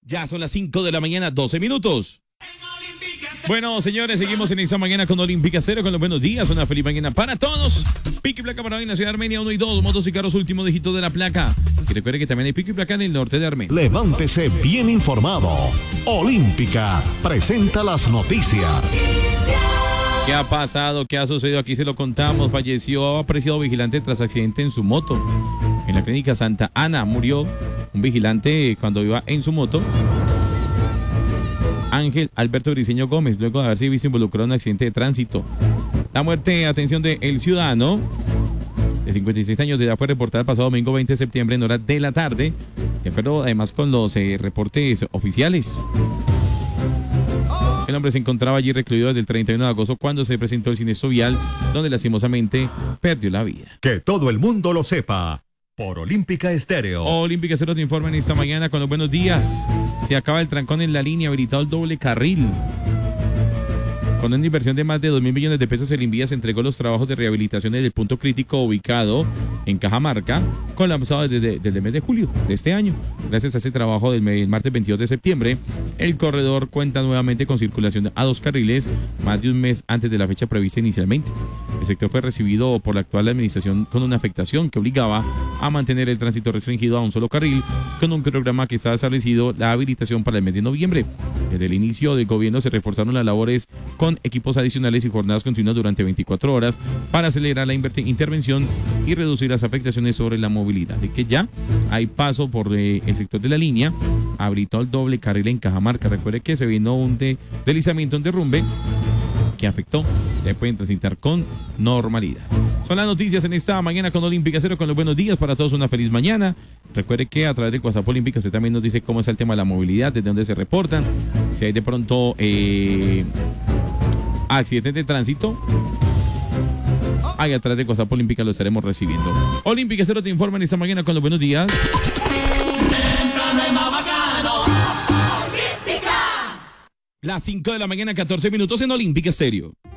Ya son las 5 de la mañana, 12 minutos. Bueno, señores, seguimos en esta mañana con Olímpica Cero, con los buenos días. Una feliz mañana para todos. Pico y placa para hoy en la ciudad de Armenia, 1 y 2. Motos y carros, último dígito de la placa. Y recuerde que también hay pico y placa en el norte de Armenia. Levántese bien informado. Olímpica presenta las noticias. ¿Qué ha pasado? ¿Qué ha sucedido? Aquí se lo contamos. Falleció apreciado vigilante tras accidente en su moto. En la clínica Santa Ana murió un vigilante cuando iba en su moto. Ángel Alberto Briceño Gómez, luego de haberse visto involucrado en un accidente de tránsito. La muerte, atención, de el ciudadano de 56 años de edad fue reportada el pasado domingo 20 de septiembre en horas de la tarde, de acuerdo además con los reportes oficiales. El hombre se encontraba allí recluido desde el 31 de agosto cuando se presentó el siniestro vial, donde lastimosamente perdió la vida. Que todo el mundo lo sepa. Por Olímpica Estéreo. Olímpica Cero te informa en esta mañana con los buenos días. Se acaba el trancón en la línea, habilitado el doble carril. Con una inversión de más de 2.000 millones de pesos, el Invías entregó los trabajos de rehabilitación del punto crítico ubicado en Cajamarca, colapsado desde el mes de julio de este año. Gracias a ese trabajo del martes 22 de septiembre, el corredor cuenta nuevamente con circulación a 2 carriles, más de un mes antes de la fecha prevista inicialmente. El sector fue recibido por la actual administración con una afectación que obligaba a mantener el tránsito restringido a un solo carril, con un programa que estaba establecido la habilitación para el mes de noviembre. Desde el inicio del gobierno se reforzaron las labores con equipos adicionales y jornadas continuas durante 24 horas para acelerar la intervención y reducir las afectaciones sobre la movilidad. Así que ya hay paso por el sector de la línea, habilitó el doble carril en Cajamarca. Recuerde que se vino un deslizamiento, un derrumbe que afectó, ya pueden transitar con normalidad. Son las noticias en esta mañana con Olímpica Cero, con los buenos días para todos, una feliz mañana. Recuerde que a través de WhatsApp Olímpica usted también nos dice cómo es el tema de la movilidad, desde dónde se reportan, si hay de pronto accidentes de tránsito. Ahí a través de WhatsApp Olímpica lo estaremos recibiendo. Olímpica Cero te informa en esta mañana con los buenos días. Las 5 de la mañana, 14 minutos en Olímpica Estéreo.